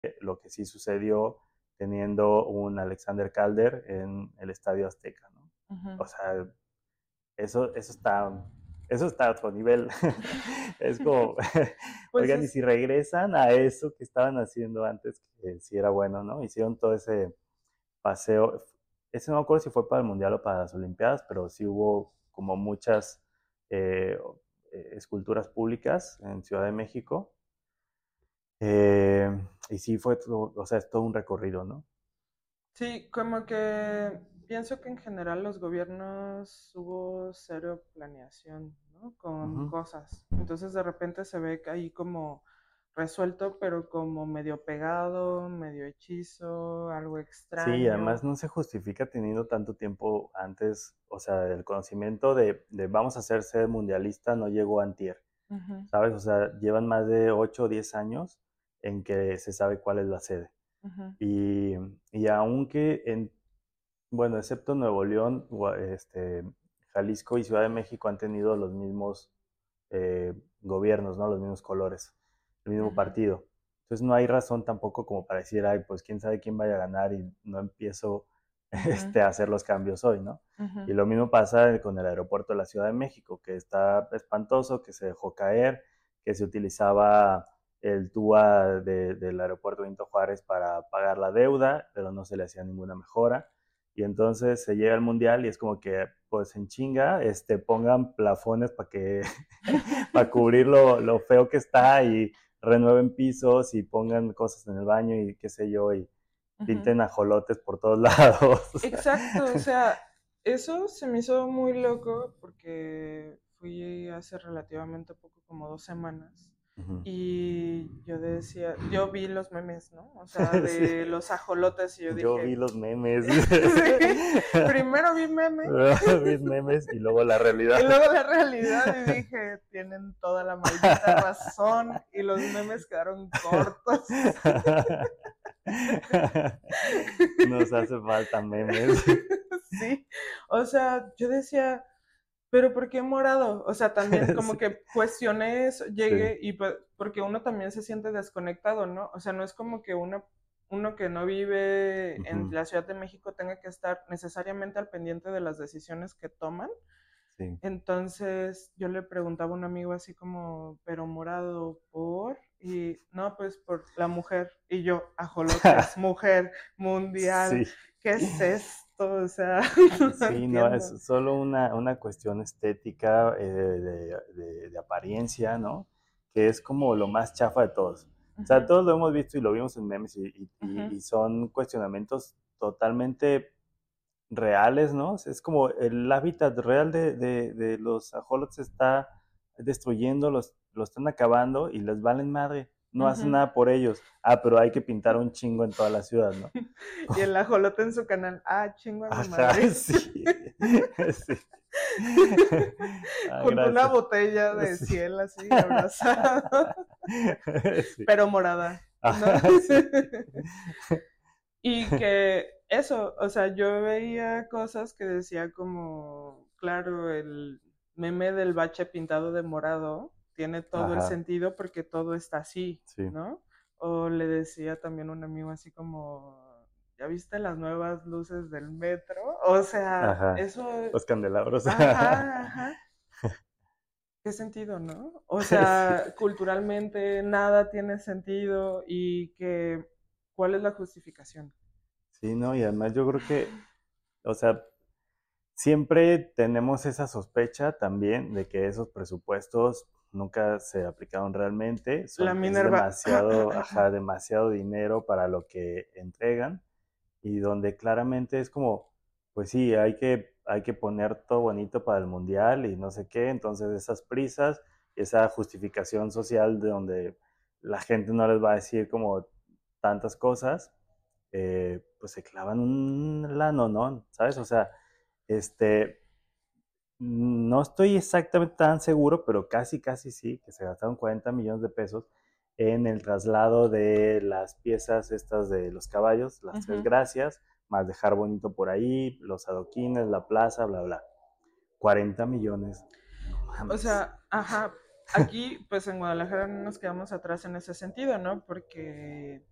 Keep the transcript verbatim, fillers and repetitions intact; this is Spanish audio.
lo que sí sucedió teniendo un Alexander Calder en el Estadio Azteca, ¿no? Ujú. O sea, eso, eso está, eso está a otro nivel. Es como, Pues oigan, y es, si regresan a eso que estaban haciendo antes, que sí era bueno, ¿no? Hicieron todo ese paseo, ese no me acuerdo si fue para el Mundial o para las Olimpiadas, pero sí hubo como muchas eh, eh, esculturas públicas en Ciudad de México. Eh, y sí fue todo, o sea, es todo un recorrido, ¿no? sí, como que pienso que en general los gobiernos hubo cero planeación, ¿no? Con Ujú. cosas. Entonces de repente se ve que ahí como resuelto, pero como medio pegado, medio hechizo, algo Sí, además extraño. no se justifica teniendo tanto tiempo antes, o sea, el conocimiento de, de vamos a hacer sede mundialista no llegó antier, Ujú, ¿sabes? O sea, llevan más de ocho o diez años en que se sabe cuál es la sede. ujú, Y, y aunque en, bueno, excepto Nuevo León, este, Jalisco y Ciudad de México han tenido los mismos eh, gobiernos, ¿no? Los mismos colores, el mismo ujú, partido. Entonces no hay razón tampoco como para decir, ay, pues quién sabe quién vaya a ganar y no empiezo ujú, este, a hacer los cambios hoy, ¿no? ujú, Y lo mismo pasa con el aeropuerto de la Ciudad de México, que está espantoso, que se dejó caer, que se utilizaba el T U A de, del aeropuerto Benito Juárez para pagar la deuda, pero no se le hacía ninguna mejora. Y entonces se llega al mundial y es como que, pues en chinga, este, pongan plafones para que, para cubrir lo, lo feo que está y renueven pisos y pongan cosas en el baño y qué sé yo, y ujú. pinten ajolotes por todos lados. Exacto, o sea, eso se me hizo muy loco porque fui hace relativamente poco, como dos semanas, Ujú. y yo decía, yo vi los memes, ¿no? O sea, Sí, de los ajolotes y yo yo dije, vi los memes. sí, primero vi memes Vi memes y luego la y realidad. luego la realidad y dije, tienen toda la maldita razón y los memes quedaron cortos. Nos hace falta memes. Sí, o sea, yo decía, pero ¿por qué morado? O sea, también como Sí, que cuestioné eso, sí. llegué y pues, porque uno también se siente desconectado, ¿no? O sea, no es como que uno, uno que no vive en Ujú. la Ciudad de México tenga que estar necesariamente al pendiente de las decisiones que toman. Sí. Entonces yo le preguntaba a un amigo así como, pero morado, ¿por? Y no, pues por la mujer. Y yo, ajolotes, mujer, mundial, Sí. ¿qué es esto? O sea, no Sí, no, es entiendo. solo una, una cuestión estética, eh, de, de- de apariencia, ¿no? Que es como lo más chafa de todos. O sea, Ujú, todos lo hemos visto y lo vimos en memes y, y- ujú, y- y son cuestionamientos totalmente reales, ¿no? O sea, es como el hábitat real de, de- de los ajolotes se está destruyendo, los, los están acabando y les valen madre. No hacen ujú. nada por ellos. Ah, pero hay que pintar un chingo en toda la ciudad, ¿no? Y el ajolote en su canal, ah, chingo a mi Ajá, madre. sí. Sí. Ah, Junto a una gracias. botella de Sí. ciel así, abrazado, Sí. pero morada, ¿no? Ajá, sí. Y que eso, o sea, yo veía cosas que decía como, claro, el meme del bache pintado de morado tiene todo el Ajá, sentido porque todo está así, sí. ¿no? O le decía también a un amigo así como, ¿ya viste las nuevas luces del metro? O sea, Ajá. eso, Los candelabros. ajá, ajá, ¿qué sentido, no? O Sí. sea, culturalmente nada tiene sentido y que, ¿cuál es la justificación? Sí, no, y además yo creo que, o sea, siempre tenemos esa sospecha también de que esos presupuestos nunca se aplicaron realmente, La son, es Minerva. demasiado, ajá, demasiado dinero para lo que entregan y donde claramente es como, pues sí, hay que, hay que poner todo bonito para el mundial y no sé qué, entonces esas prisas, esa justificación social de donde la gente no les va a decir como tantas cosas, eh, pues se clavan un lano, ¿no? ¿Sabes? O sea, este, no estoy exactamente tan seguro, pero casi, casi sí, que se gastaron cuarenta millones de pesos en el traslado de las piezas estas de los caballos, las tres Ujú. gracias, más dejar bonito por ahí, los adoquines, la plaza, bla, bla. cuarenta millones, no O mames. sea, ajá, aquí pues en Guadalajara no nos quedamos atrás en ese sentido, ¿no? Porque